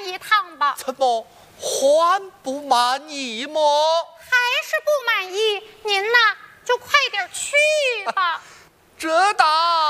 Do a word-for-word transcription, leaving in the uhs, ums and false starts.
一趟吧。 怎么还不满意么？ 还是不满意，您呐就快点去吧。 这当